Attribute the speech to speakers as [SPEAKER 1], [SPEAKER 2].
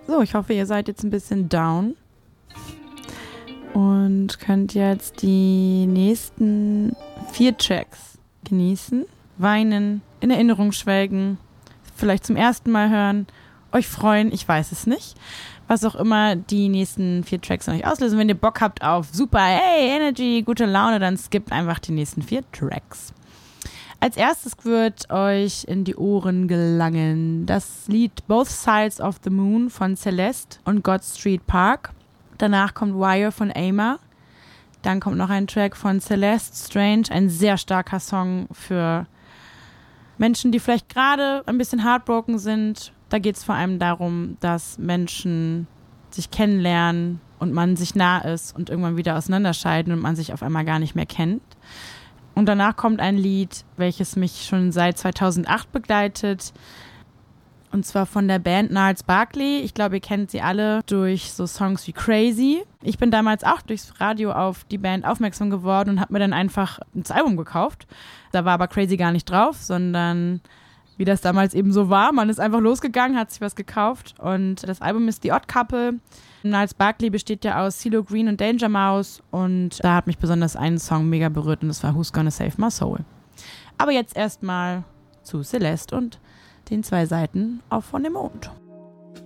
[SPEAKER 1] So, ich hoffe, ihr seid jetzt ein bisschen down und könnt jetzt die nächsten 4 Tracks genießen, weinen, in Erinnerung schwelgen, vielleicht zum ersten Mal hören, euch freuen, ich weiß es nicht. Was auch immer die nächsten 4 Tracks an euch auslösen. Wenn ihr Bock habt auf super, hey, Energy, gute Laune, dann skippt einfach die nächsten 4 Tracks. Als erstes wird euch in die Ohren gelangen das Lied Both Sides of the Moon von Celeste und God Street Park. Danach kommt Wire von Aima. Dann kommt noch ein Track von Celeste, Strange, ein sehr starker Song für Menschen, die vielleicht gerade ein bisschen heartbroken sind. Da geht es vor allem darum, dass Menschen sich kennenlernen und man sich nah ist und irgendwann wieder auseinanderscheiden und man sich auf einmal gar nicht mehr kennt. Und danach kommt ein Lied, welches mich schon seit 2008 begleitet. Und zwar von der Band Gnarls Barkley. Ich glaube, ihr kennt sie alle durch so Songs wie Crazy. Ich bin damals auch durchs Radio auf die Band aufmerksam geworden und habe mir dann einfach das Album gekauft. Da war aber Crazy gar nicht drauf, sondern wie das damals eben so war. Man ist einfach losgegangen, hat sich was gekauft und das Album ist The Odd Couple. Gnarls Barkley besteht ja aus CeeLo Green und Danger Mouse und da hat mich besonders ein Song mega berührt und das war Who's Gonna Save My Soul. Aber jetzt erstmal zu Celeste und den 2 Seiten auf Von dem Mond.